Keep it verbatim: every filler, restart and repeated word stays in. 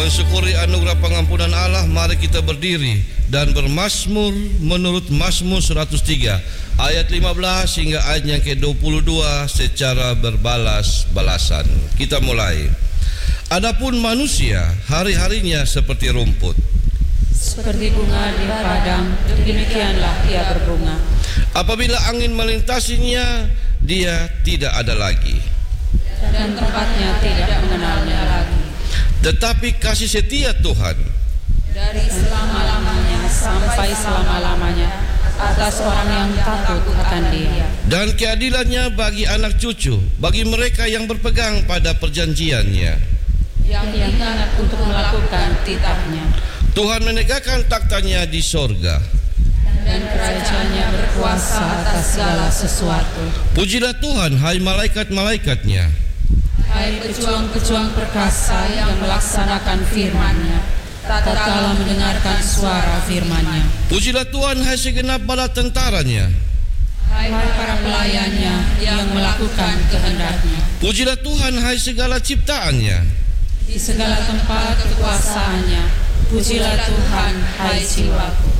Mensyukuri anugerah pengampunan Allah, mari kita berdiri dan bermazmur menurut Mazmur seratus tiga ayat lima belas hingga ayat yang ke dua puluh dua secara berbalas-balasan. Kita mulai. Adapun manusia hari-harinya seperti rumput, seperti bunga di padang, demikianlah ia berbunga. Apabila angin melintasinya, dia tidak ada lagi, dan tempatnya tidak mengenalnya lagi. Tetapi kasih setia Tuhan dari selama-lamanya sampai selama-lamanya atas orang yang takut akan Dia, dan keadilannya bagi anak cucu, bagi mereka yang berpegang pada perjanjiannya, yang ingat untuk melakukan titahnya. Tuhan menegakkan taktanya di sorga, dan kerajaannya berkuasa atas segala sesuatu. Pujilah Tuhan, hai malaikat-malaikatnya, hai pejuang-pejuang perkasa yang melaksanakan firman-Nya, tatkala mendengarkan suara firman-Nya. Pujilah Tuhan, hai segenap bala tentaranya, hai para pelayannya yang melakukan kehendak-Nya. Pujilah Tuhan, hai segala ciptaannya, di segala tempat kekuasaannya. Pujilah Tuhan, hai jiwaku.